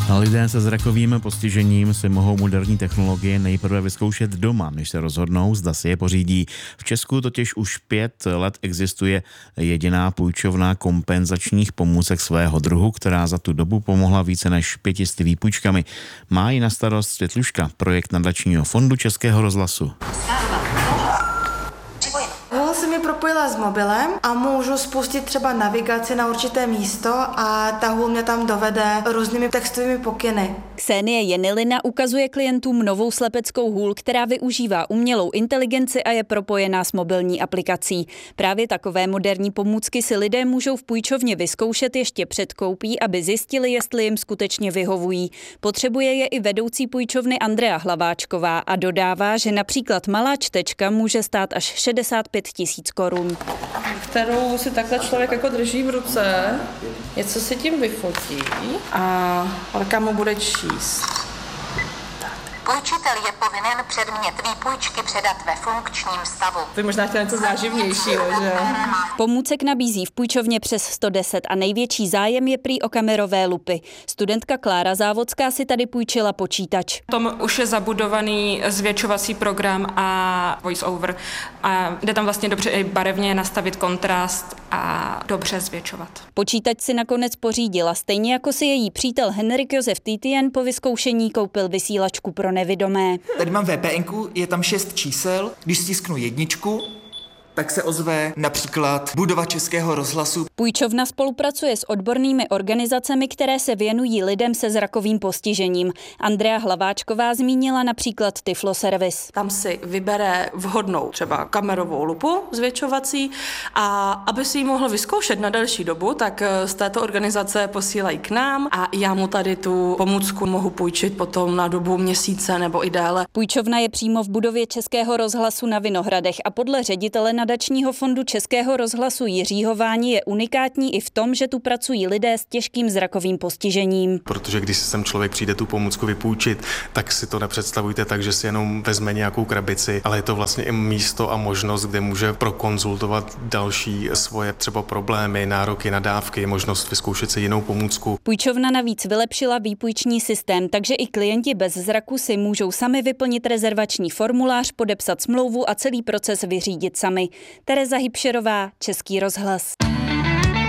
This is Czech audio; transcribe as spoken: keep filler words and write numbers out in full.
Lidé se zrakovým postižením si mohou moderní technologie nejprve vyzkoušet doma, než se rozhodnou, zda si je pořídí. V Česku totiž už pět let existuje jediná půjčovna kompenzačních pomůcek svého druhu, která za tu dobu pomohla více než pětisty výpůjčkami. Má ji na starost Světluška, projekt nadačního fondu Českého rozhlasu. Se mi propojila s mobilem a můžu spustit třeba navigaci na určité místo a ta hůl mě tam dovede různými textovými pokyny. Ksenie Jenilina ukazuje klientům novou slepeckou hůl, která využívá umělou inteligenci a je propojená s mobilní aplikací. Právě takové moderní pomůcky si lidé můžou v půjčovně vyzkoušet ještě před koupí, aby zjistili, jestli jim skutečně vyhovují. Potřebuje je i vedoucí půjčovny Andrea Hlaváčková a dodává, že například malá čtečka může stát až šedesát pět tisíc korun. Kterou si takhle člověk jako drží v ruce, něco si tím vyfotí a ruka mu bude číst. Půjčitel je povinen předmět výpůjčky předat ve funkčním stavu. Vy možná chtěli něco záživnějšího, že? Pomůcek nabízí v půjčovně přes sto deset a největší zájem je prý o kamerové lupy. Studentka Klára Závodská si tady půjčila počítač. Tom už je zabudovaný zvětšovací program a voice over a jde tam vlastně dobře i barevně nastavit kontrast a dobře zvětšovat. Počítač si nakonec pořídila, stejně jako si její přítel Henrik Josef Týtien po vyzkoušení koupil vysílačku pro nevidomé. Tady mám V P N ku, je tam šest čísel, když stisknu jedničku, tak se ozve například budova Českého rozhlasu. Půjčovna spolupracuje s odbornými organizacemi, které se věnují lidem se zrakovým postižením. Andrea Hlaváčková zmínila například Tiflo Service. Tam si vybere vhodnou třeba kamerovou lupu zvětšovací a aby si ji mohl vyzkoušet na delší dobu, tak z této organizace posílají k nám a já mu tady tu pomůcku mohu půjčit potom na dobu měsíce nebo i déle. Půjčovna je přímo v budově Českého rozhlasu na Vinohradech a podle ředitele nadačního fondu Českého rozhlasu Jiřího Váni je unikátní i v tom, že tu pracují lidé s těžkým zrakovým postižením. Protože když si sem člověk přijde tu pomůcku vypůjčit, tak si to nepředstavujte tak, že si jenom vezme nějakou krabici, ale je to vlastně i místo a možnost, kde může prokonzultovat další svoje třeba problémy, nároky na dávky, možnost vyzkoušet si jinou pomůcku. Půjčovna navíc vylepšila výpůjční systém, takže i klienti bez zraku si můžou sami vyplnit rezervační formulář, podepsat smlouvu a celý proces vyřídit sami. Tereza Hybšerová, Český rozhlas.